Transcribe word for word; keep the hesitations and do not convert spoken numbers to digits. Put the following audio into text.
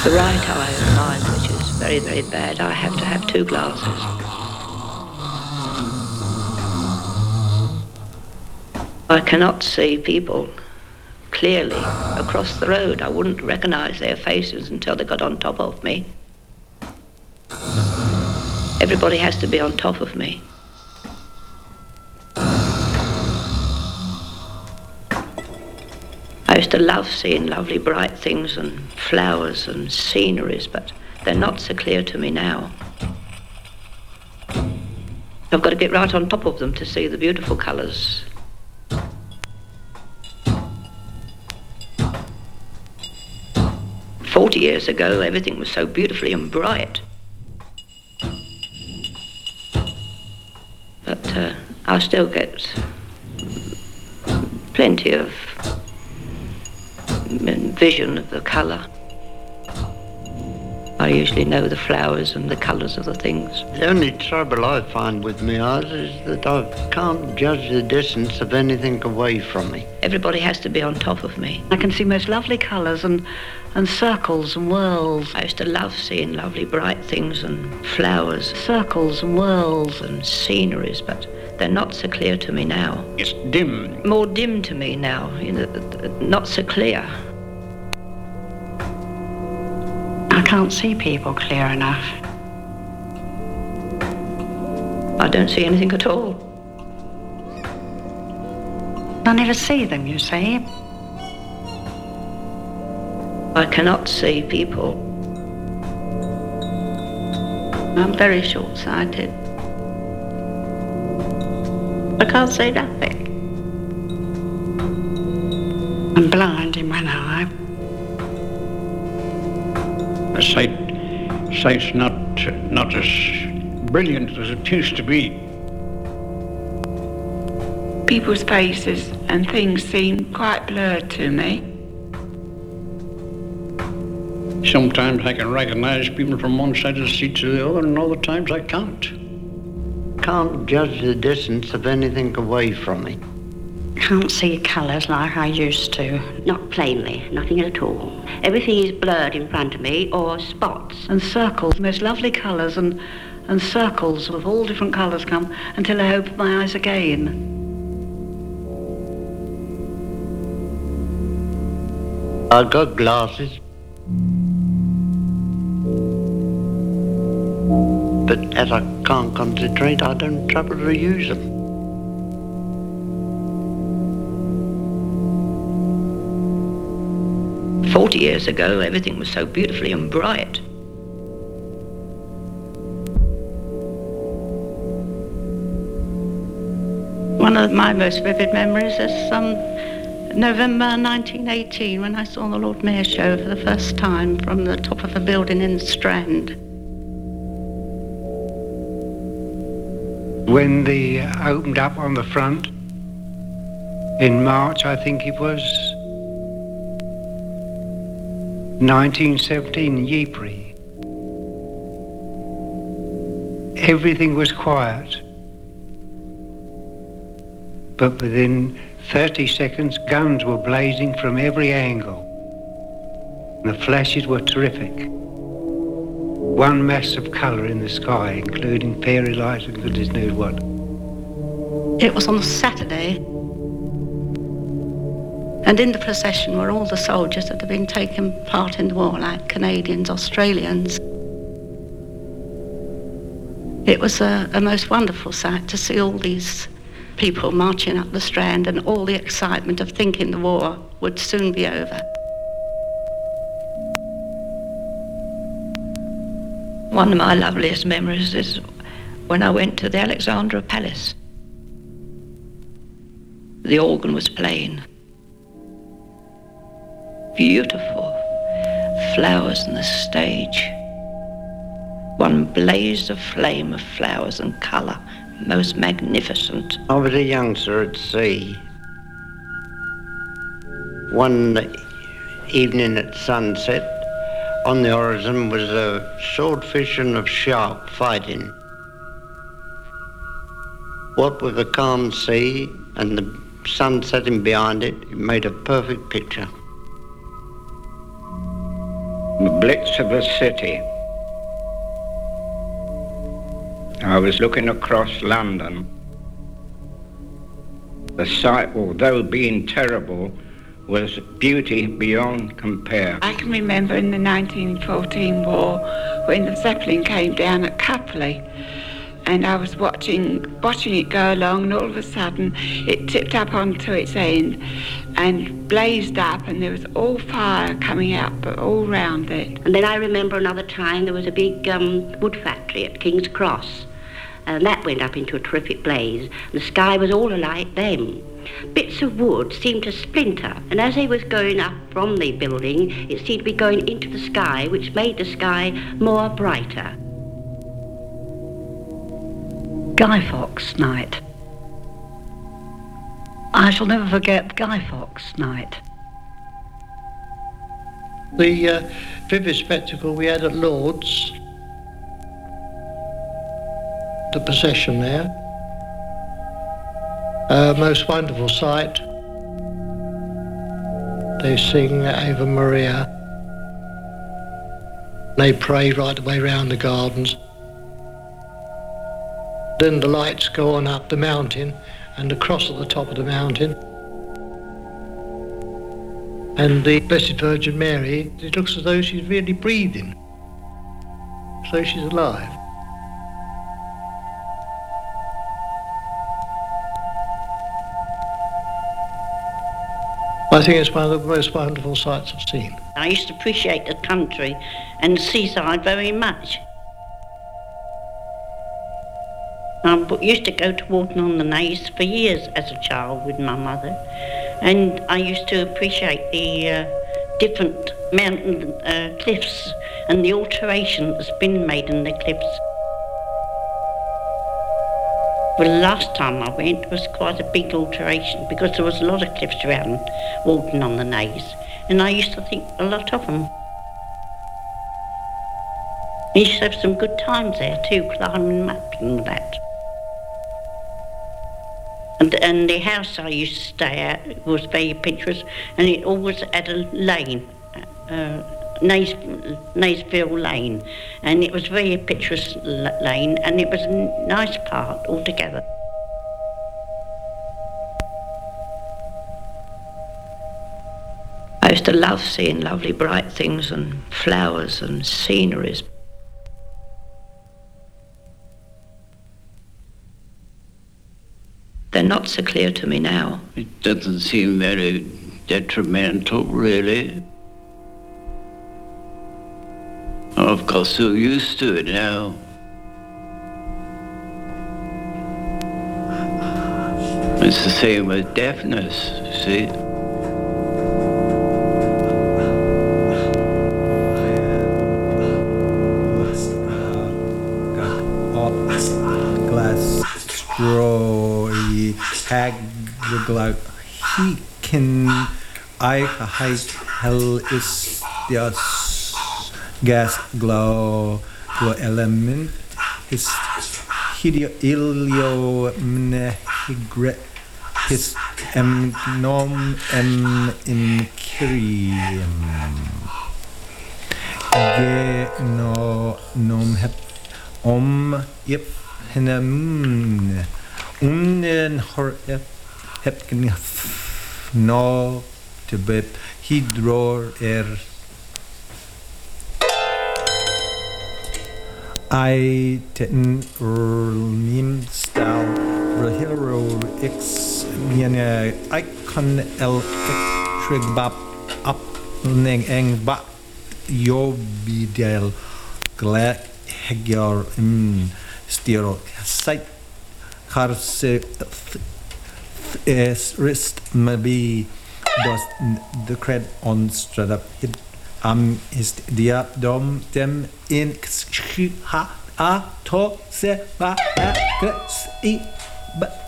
The right eye of mine, which is very, very bad, I have to have two glasses. I cannot see people clearly across the road. I wouldn't recognise their faces until they got on top of me. Everybody has to be on top of me. I used to love seeing lovely bright things and flowers and sceneries, but they're not so clear to me now. I've got to get right on top of them to see the beautiful colours. Forty years ago, everything was so beautifully and bright. But uh, I still get plenty of vision of the colour. I usually know the flowers and the colours of the things. The only trouble I find with my eyes is that I can't judge the distance of anything away from me. Everybody has to be on top of me. I can see most lovely colours and, and circles and whirls. I used to love seeing lovely bright things and flowers. Circles and whirls. And sceneries, but they're not so clear to me now. It's dim. More dim to me now, you know, not so clear. I can't see people clear enough. I don't see anything at all. I never see them, you see. I cannot see people. I'm very short-sighted. I can't see nothing. I'm blind in one eye. The sight, sight's not, not as brilliant as it used to be. People's faces and things seem quite blurred to me. Sometimes I can recognise people from one side of the street to the other, and other times I can't. Can't judge the distance of anything away from me. Can't see colours like I used to. Not plainly, nothing at all. Everything is blurred in front of me, or spots. And circles, most lovely colours and, and circles of all different colours come until I open my eyes again. I've got glasses. But as I can't concentrate, I don't trouble to use them. Forty years ago, everything was so beautifully and bright. One of my most vivid memories is um, November nineteen eighteen, when I saw the Lord Mayor show for the first time from the top of a building in Strand. When they opened up on the front in March, I think it was, nineteen seventeen in Ypres. Everything was quiet. But within thirty seconds, guns were blazing from every angle. The flashes were terrific. One mass of colour in the sky, including fairy lights and goodness knows what. It was on a Saturday. And in the procession were all the soldiers that had been taking part in the war, like Canadians, Australians. It was a, a most wonderful sight to see all these people marching up the Strand and all the excitement of thinking the war would soon be over. One of my loveliest memories is when I went to the Alexandra Palace. The organ was playing. Beautiful flowers on the stage. One blaze of flame of flowers and colour, most magnificent. I was a youngster at sea. One evening at sunset, on the horizon was a swordfish and a shark fighting. What with the calm sea and the sun setting behind it, it made a perfect picture. The blitz of the city. I was looking across London. The sight, although being terrible, was beauty beyond compare. I can remember in the nineteen fourteen war when the Zeppelin came down at Copley, and I was watching watching it go along, and all of a sudden it tipped up onto its end and blazed up, and there was all fire coming out but all round it. And then I remember another time there was a big um, wood factory at King's Cross, and that went up into a terrific blaze. The sky was all alight then. Bits of wood seemed to splinter, and as they was going up from the building, it seemed to be going into the sky, which made the sky more brighter. Guy Fawkes night. I shall never forget Guy Fawkes night. The uh, vivid spectacle we had at Lord's, the procession there, uh, most wonderful sight. They sing Ave Maria. They pray right the way round the gardens. Then the lights go on up the mountain and the cross at the top of the mountain. And the Blessed Virgin Mary, it looks as though she's really breathing, as though she's alive. I think it's one of the most wonderful sights I've seen. I used to appreciate the country and the seaside very much. I used to go to Walton-on-the-Naze for years as a child with my mother, and I used to appreciate the uh, different mountain uh, cliffs and the alteration that's been made in the cliffs. Well, the last time I went was quite a big alteration because there was a lot of cliffs around Walton-on-the-Naze, and I used to think a lot of them. I used to have some good times there too, climbing up and that. And, and the house I used to stay at was very picturesque, and it always had a lane, uh, Naze, Nazeville Lane, and it was very picturesque lane, and it was a nice part altogether. I used to love seeing lovely bright things and flowers and sceneries. They're not so clear to me now. It doesn't seem very detrimental, really. I've got so used to it now. It's the same with deafness, you see. Roy Hagglug he can I hide hell is just gas glow to element his hidio ilio mnehigre his em nom em in kirium ge no nom hep om yep Henam unnen hor hepken no Tibet hydror er I ten nim stal rahiro x miane icon el electric bap up neng eng ba yobidel glad hegyor im Stero sight cars is wrist maybe does the cred on strada it am is dia dom dem in ha a to se ba a i but